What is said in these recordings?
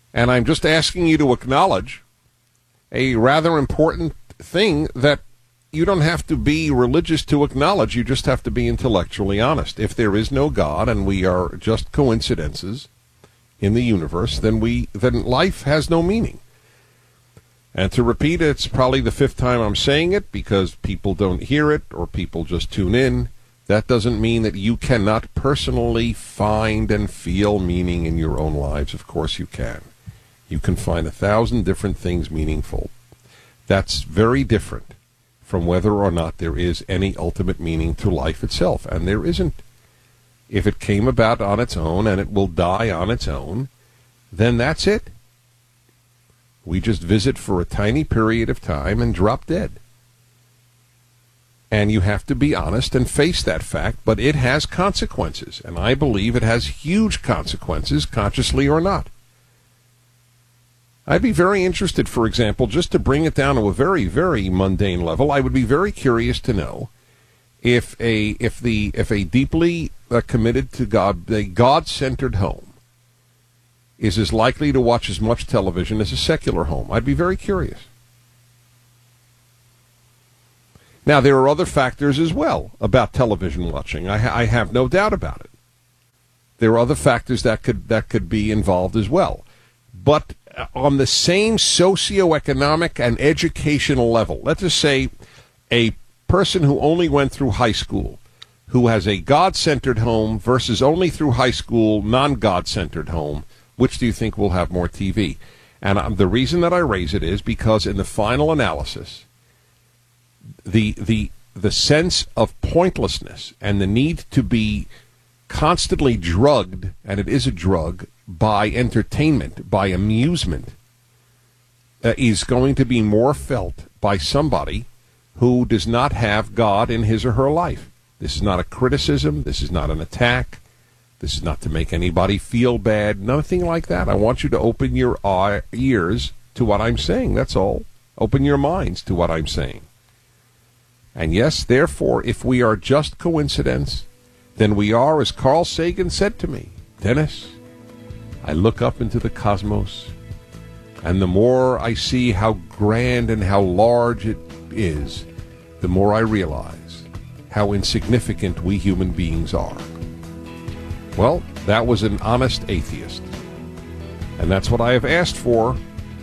And I'm just asking you to acknowledge a rather important thing that you don't have to be religious to acknowledge. You just have to be intellectually honest. If there is no God and we are just coincidences in the universe, then life has no meaning. And to repeat it, it's probably the 5th time I'm saying it because people don't hear it or people just tune in. That doesn't mean that you cannot personally find and feel meaning in your own lives. Of course you can. You can find 1,000 different things meaningful. That's very different from whether or not there is any ultimate meaning to life itself. And there isn't. If it came about on its own and it will die on its own, then that's it. We just visit for a tiny period of time and drop dead. And you have to be honest and face that fact, but it has consequences. And I believe it has huge consequences, consciously or not. I'd be very interested, for example, just to bring it down to a very, very mundane level, I would be very curious to know if a deeply committed to God, a God-centered home, is as likely to watch as much television as a secular home. I'd be very curious. Now, there are other factors as well about television watching. I have no doubt about it. There are other factors that could be involved as well. But on the same socioeconomic and educational level, let's just say a person who only went through high school, who has a God-centered home versus only through high school, non-God-centered home, which do you think will have more TV? And the reason that I raise it is because in the final analysis, the sense of pointlessness and the need to be constantly drugged, and it is a drug, by entertainment, by amusement, is going to be more felt by somebody who does not have God in his or her life. This is not a criticism. This is not an attack. This is not to make anybody feel bad. Nothing like that. I want you to open your ears to what I'm saying. That's all. Open your minds to what I'm saying. And yes, therefore, if we are just coincidence, then we are, as Carl Sagan said to me, Dennis, I look up into the cosmos, and the more I see how grand and how large it is, the more I realize how insignificant we human beings are. Well, that was an honest atheist. And that's what I have asked for.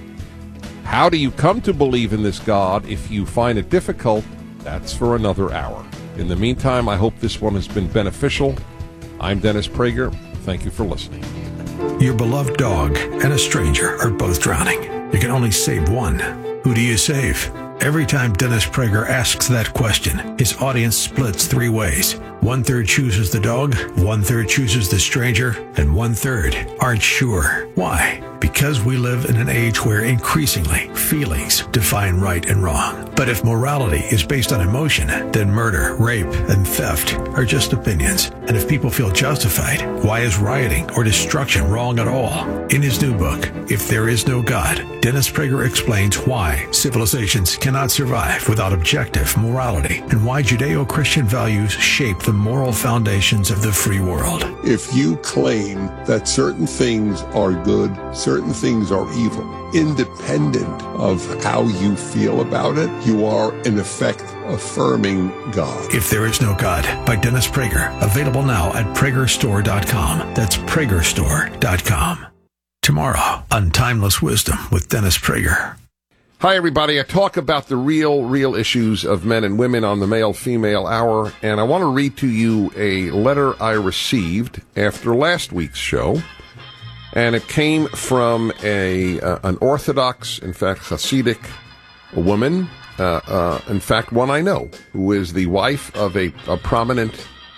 How do you come to believe in this God if you find it difficult? That's for another hour. In the meantime, I hope this one has been beneficial. I'm Dennis Prager. Thank you for listening. Your beloved dog and a stranger are both drowning. You can only save one. Who do you save? Every time Dennis Prager asks that question, his audience splits 3 ways. 1/3 chooses the dog, 1/3 chooses the stranger, and 1/3 aren't sure. Why? Because we live in an age where increasingly feelings define right and wrong. But if morality is based on emotion, then murder, rape, and theft are just opinions. And if people feel justified, why is rioting or destruction wrong at all? In his new book, If There Is No God, Dennis Prager explains why civilizations cannot survive without objective morality and why Judeo-Christian values shape the moral foundations of the free world. If you claim that certain things are good, certain things are evil, independent of how you feel about it, you are in effect affirming God. If There Is No God by Dennis Prager, available now at PragerStore.com. That's PragerStore.com. Tomorrow on Timeless Wisdom with Dennis Prager. Hi, everybody. I talk about the real issues of men and women on the Male-Female Hour, and I want to read to you a letter I received after last week's show, and it came from an Orthodox, in fact, Hasidic woman, in fact, one I know, who is the wife of a prominent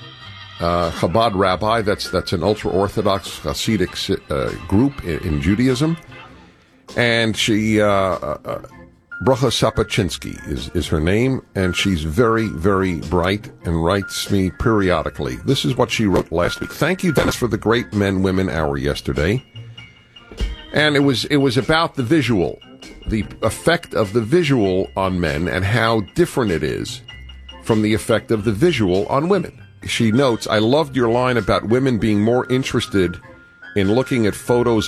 Chabad rabbi. That's an ultra-Orthodox Hasidic group in Judaism. And she, Bracha Sapachinsky is her name, and she's very, very bright and writes me periodically. This is what she wrote last week. Thank you, Dennis, for the great Men-Women Hour yesterday. And it was about the visual, the effect of the visual on men and how different it is from the effect of the visual on women. She notes, I loved your line about women being more interested in looking at photos